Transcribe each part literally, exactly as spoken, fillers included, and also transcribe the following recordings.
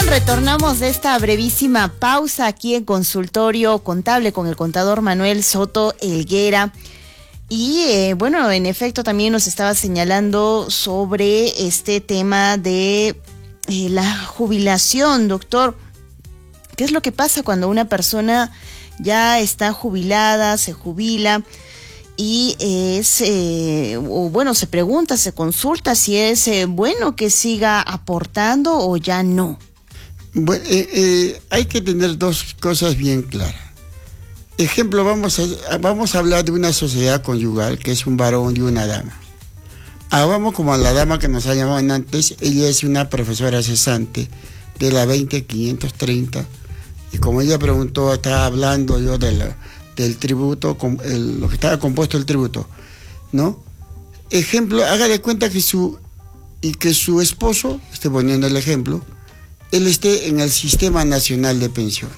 Retornamos de esta brevísima pausa aquí en Consultorio Contable con el contador Manuel Soto Helguera. Y eh, bueno, en efecto también nos estaba señalando sobre este tema de eh, la jubilación, doctor. ¿Qué es lo que pasa cuando una persona ya está jubilada, se jubila y es, eh, o bueno, se pregunta, se consulta si es eh, bueno que siga aportando o ya no? Bueno, eh, eh, hay que tener dos cosas bien claras. Ejemplo, vamos a, vamos a hablar de una sociedad conyugal, que es un varón y una dama. Ah, vamos como a la dama que nos ha llamado antes. Ella es una profesora cesante de la veinte quinientos treinta. Y como ella preguntó, estaba hablando yo de la, del tributo, con el, lo que estaba compuesto el tributo, ¿no? Ejemplo, haga de cuenta que su, y que su esposo, estoy poniendo el ejemplo, él esté en el Sistema Nacional de Pensiones.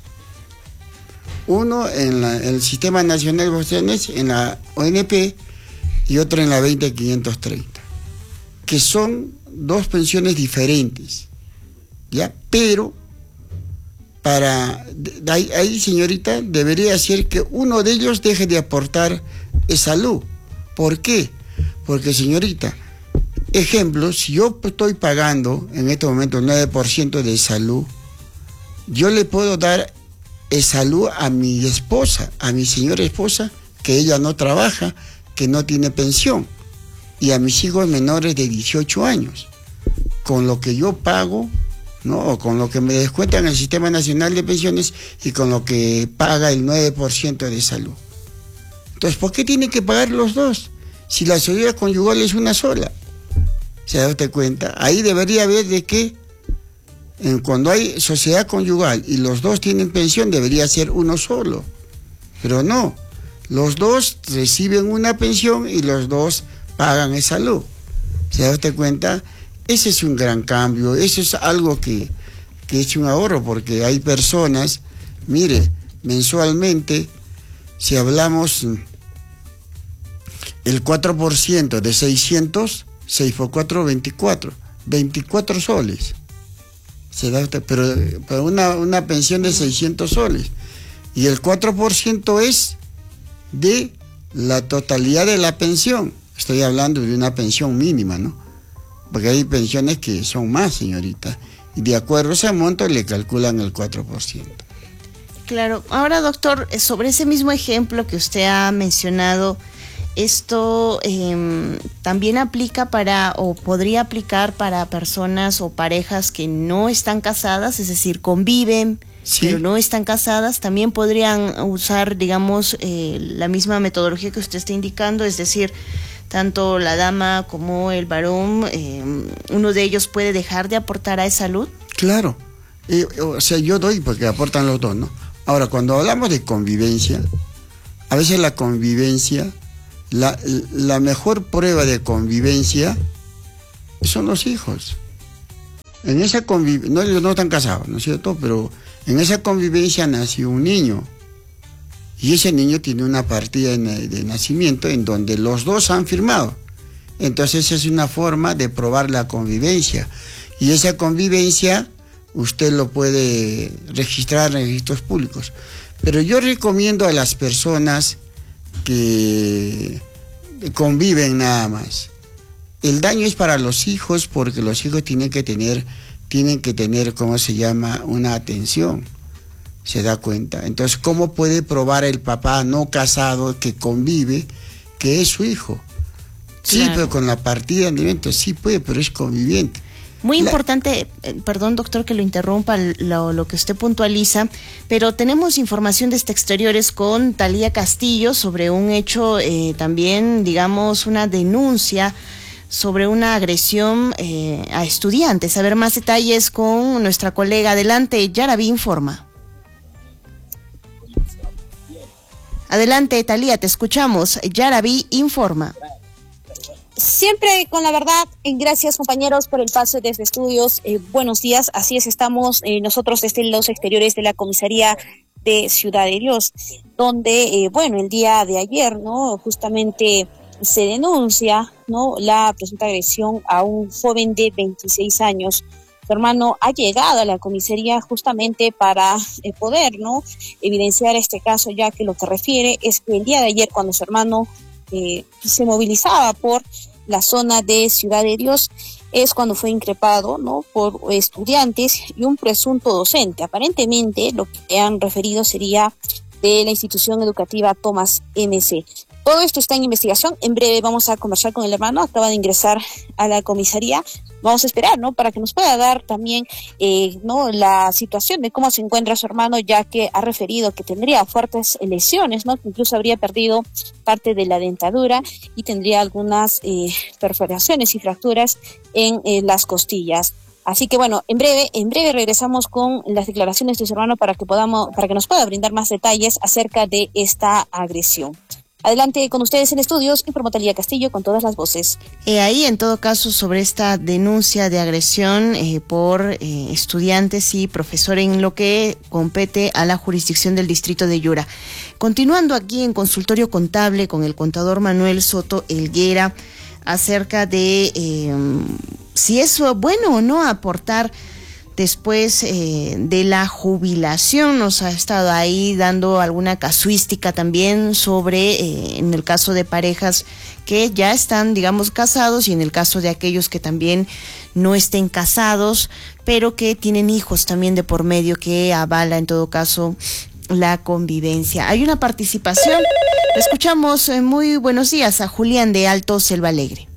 Uno en, la, en el Sistema Nacional de Pensiones, en la O N P, y otro en la veinte quinientos treinta, que son dos pensiones diferentes, ¿ya? Pero, para ahí, ahí, señorita, debería ser que uno de ellos deje de aportar salud. ¿Por qué? Porque, señorita, ejemplo, si yo estoy pagando en este momento el nueve por ciento de salud, yo le puedo dar salud a mi esposa, a mi señora esposa, que ella no trabaja, que no tiene pensión, y a mis hijos menores de dieciocho años, con lo que yo pago, ¿no? O con lo que me descuentan el Sistema Nacional de Pensiones y con lo que paga el nueve por ciento de salud. Entonces, ¿por qué tienen que pagar los dos? Si la sociedad conyugal es una sola. ¿Se da usted cuenta? Ahí debería haber de que en, cuando hay sociedad conyugal y los dos tienen pensión, debería ser uno solo. Pero no, los dos reciben una pensión y los dos pagan esa salud. ¿Se da usted cuenta? Ese es un gran cambio, eso es algo que, que es un ahorro, porque hay personas, mire, mensualmente, si hablamos el cuatro por ciento de seiscientos, seis por cuatro, veinticuatro, veinticuatro soles. Se da usted, pero, pero una, una pensión de seiscientos soles. Y el cuatro por ciento es de la totalidad de la pensión. Estoy hablando de una pensión mínima, ¿no? Porque hay pensiones que son más, señorita. Y de acuerdo a ese monto le calculan el cuatro por ciento. Claro. Ahora, doctor, sobre ese mismo ejemplo que usted ha mencionado, esto eh, también aplica para, o podría aplicar para personas o parejas que no están casadas, es decir, conviven, sí, pero no están casadas. También podrían usar, digamos, eh, la misma metodología que usted está indicando, es decir, tanto la dama como el varón, eh, uno de ellos puede dejar de aportar a esa salud. Claro, eh, o sea, yo doy porque aportan los dos, ¿no? Ahora, cuando hablamos de convivencia, a veces la convivencia, la, la mejor prueba de convivencia son los hijos. En esa convivencia, no, ellos no están casados, ¿no es cierto? Pero en esa convivencia nació un niño. Y ese niño tiene una partida de nacimiento en donde los dos han firmado. Entonces es una forma de probar la convivencia. Y esa convivencia usted lo puede registrar en registros públicos. Pero yo recomiendo a las personas que conviven nada más. El daño es para los hijos, porque los hijos tienen que tener, tienen que tener, ¿cómo se llama?, una atención. ¿Se da cuenta? Entonces, ¿cómo puede probar el papá no casado que convive que es su hijo? Sí, claro, pero con la partida de alimentos sí puede, pero es conviviente. Muy la... importante, eh, perdón doctor que lo interrumpa, lo, lo que usted puntualiza, pero tenemos información desde exteriores con Talía Castillo sobre un hecho, eh, también, digamos, una denuncia sobre una agresión eh, a estudiantes. A ver más detalles con nuestra colega. Adelante, Yaraví informa. Adelante, Talía, te escuchamos. Yaraví informa. Siempre con la verdad. Gracias, compañeros, por el paso desde estudios. Eh, buenos días. Así es, estamos eh, nosotros desde los exteriores de la comisaría de Ciudad de Dios, donde, eh, bueno, el día de ayer, ¿no?, justamente se denuncia, ¿no?, la presunta agresión a un joven de veintiséis años su hermano ha llegado a la comisaría justamente para eh, poder, ¿no?, evidenciar este caso, ya que lo que refiere es que el día de ayer, cuando su hermano eh, se movilizaba por la zona de Ciudad de Dios, es cuando fue increpado, ¿no?, por estudiantes y un presunto docente. Aparentemente lo que han referido sería de la institución educativa Thomas M C. Todo esto está en investigación. En breve vamos a conversar con el hermano. Acaba de ingresar a la comisaría. Vamos a esperar, ¿no?, para que nos pueda dar también eh, no la situación de cómo se encuentra su hermano, ya que ha referido que tendría fuertes lesiones, ¿no?, que incluso habría perdido parte de la dentadura y tendría algunas eh, perforaciones y fracturas en eh, las costillas. Así que bueno, en breve, en breve regresamos con las declaraciones de su hermano para que podamos, para que nos pueda brindar más detalles acerca de esta agresión. Adelante con ustedes en estudios, informó Talía Castillo con todas las voces. Eh, ahí, en todo caso, sobre esta denuncia de agresión eh, por eh, estudiantes y profesores en lo que compete a la jurisdicción del distrito de Yura. Continuando aquí en consultorio contable con el contador Manuel Soto Helguera, acerca de eh, si es bueno o no aportar después eh, de la jubilación. Nos ha estado ahí dando alguna casuística también sobre, eh, en el caso de parejas que ya están, digamos, casados, y en el caso de aquellos que también no estén casados, pero que tienen hijos también de por medio, que avala en todo caso la convivencia. Hay una participación. Escuchamos. Eh, muy buenos días a Julián de Alto Selva Alegre.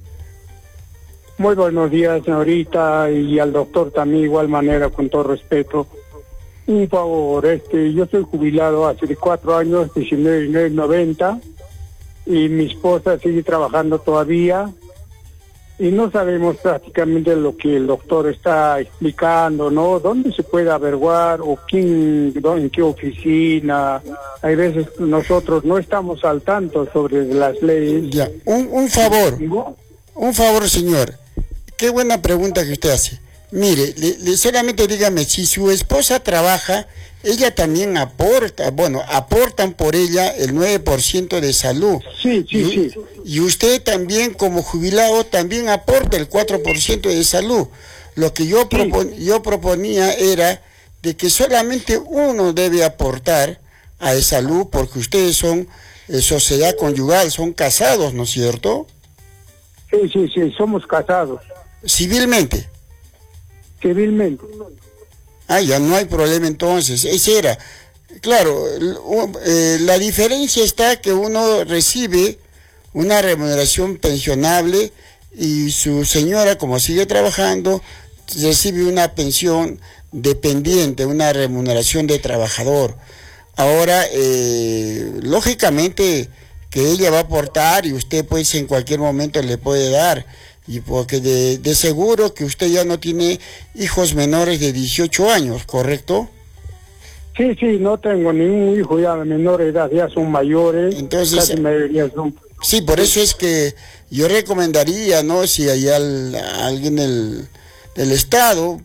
Muy buenos días, señorita, y al doctor también, igual manera, con todo respeto. Un favor, este, yo soy jubilado hace cuatro años, diecinueve noventa, y mi esposa sigue trabajando todavía, y no sabemos prácticamente lo que el doctor está explicando, ¿no? ¿Dónde se puede averiguar o quién, en qué oficina? Hay veces nosotros no estamos al tanto sobre las leyes. Ya, un, un favor, un favor, señor. Qué buena pregunta que usted hace. Mire, le, le solamente dígame, si su esposa trabaja, ella también aporta, bueno, aportan por ella el nueve por ciento de salud. Sí, sí, y, sí. Y usted también, como jubilado, también aporta el cuatro por ciento de salud. Lo que yo, propon, sí. yo proponía era de que solamente uno debe aportar a esa salud, porque ustedes son eh, sociedad conyugal, son casados, ¿no es cierto? Sí, sí, sí, somos casados. ¿Civilmente? Civilmente. Ah, ya no hay problema entonces. Ese era. Claro, eh, la diferencia está que uno recibe una remuneración pensionable y su señora, como sigue trabajando, recibe una pensión dependiente, una remuneración de trabajador. Ahora, eh, lógicamente que ella va a aportar y usted pues en cualquier momento le puede dar. Y porque de, de seguro que usted ya no tiene hijos menores de dieciocho años, ¿correcto? Sí, sí, no tengo ningún hijo ya de menor edad, ya son mayores. Entonces, casi mayoría son... Sí, por eso es que yo recomendaría, ¿no? Si hay al, alguien del, del Estado